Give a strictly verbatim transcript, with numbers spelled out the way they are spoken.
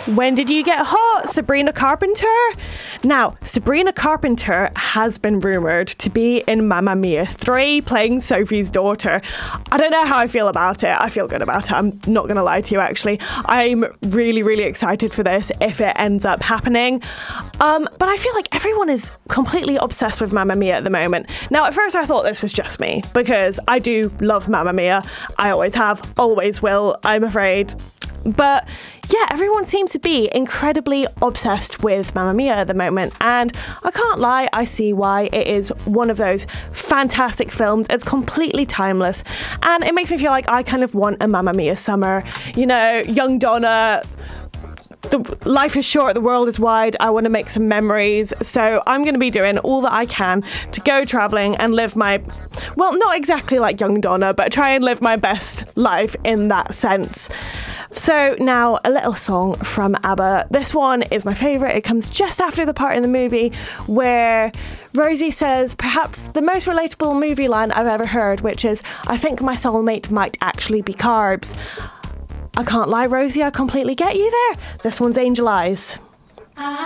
When did you get hot, Sabrina Carpenter? Now, Sabrina Carpenter has been rumoured to be in Mamma Mia three, playing Sophie's daughter. I don't know how I feel about it. I feel good about it. I'm not going to lie to you, actually. I'm really, really excited for this if it ends up happening. Um, but I feel like everyone is completely obsessed with Mamma Mia at the moment. Now, at first I thought this was just me, because I do love Mamma Mia. I always have, always will, I'm afraid. But yeah, everyone seems to be incredibly obsessed with Mamma Mia at the moment, and I can't lie, I see why. It is one of those fantastic films. It's completely timeless, and it makes me feel like I kind of want a Mamma Mia summer. You know, young Donna, the life is short, the world is wide, I want to make some memories, so I'm going to be doing all that I can to go travelling and live my, well, not exactly like young Donna, but try and live my best life in that sense. So now a little song from ABBA. This one is my favourite. It comes just after the part in the movie where Rosie says perhaps the most relatable movie line I've ever heard, which is, "I think my soulmate might actually be carbs." I can't lie, Rosie, I completely get you there. This one's Angel Eyes.